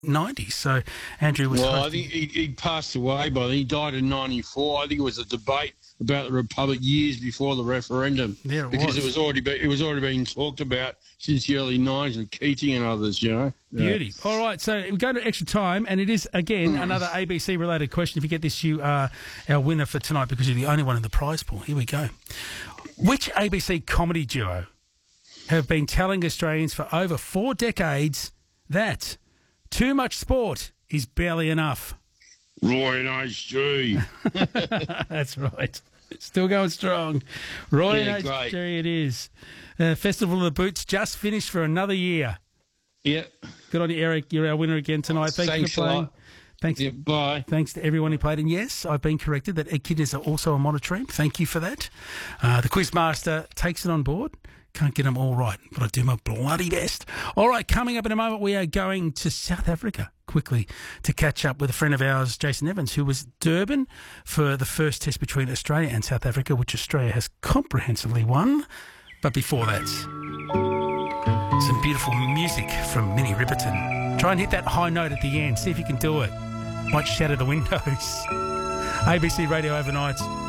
90s. So Andrew was... Well, I think he passed away by then. He died in 94. I think it was a debate about the Republic years before the referendum. Yeah, it because was. it was already being talked about since the early 90s with Keating and others, you know. Beauty. All right, so we go to extra time, and it is, again, another ABC-related question. If you get this, you are our winner for tonight because you're the only one in the prize pool. Here we go. Which ABC comedy duo have been telling Australians for over 4 decades that too much sport is barely enough? Roy and HG. That's right. Still going strong. Roy and great. HG it is. Festival of the Boots just finished for another year. Yeah. Good on you, Eric. You're our winner again tonight. Thanks Thanks for a playing. lot. Thanks. Yeah, bye. Thanks to everyone who played. And yes, I've been corrected that Ed Kidney is also a monitoring. Thank you for that. The Quizmaster takes it on board. Can't get them all right, but I do my bloody best. All right, coming up in a moment, we are going to South Africa quickly to catch up with a friend of ours, Jason Evans, who was Durban for the first test between Australia and South Africa, which Australia has comprehensively won. But before that, some beautiful music from Minnie Riperton. Try and hit that high note at the end. See if you can do it. Might shatter the windows. ABC Radio Overnight.